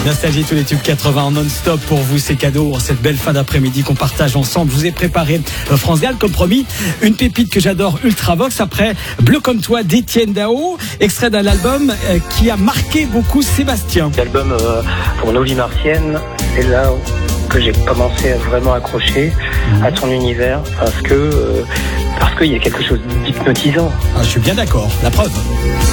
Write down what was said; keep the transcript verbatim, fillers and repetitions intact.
Nostalgie, tous les tubes quatre-vingts en non-stop pour vous, c'est cadeau pour cette belle fin d'après-midi qu'on partage ensemble. Je vous ai préparé France Gall, comme promis, une pépite que j'adore, Ultravox, après Bleu comme toi d'Étienne Dao, extrait d'un album qui a marqué beaucoup Sébastien. L'album euh, pour Nos vies martiennes, c'est là que j'ai commencé à vraiment accrocher mmh. à son univers, parce que euh, parce qu'il y a quelque chose d'hypnotisant. Ah, je suis bien d'accord, la preuve.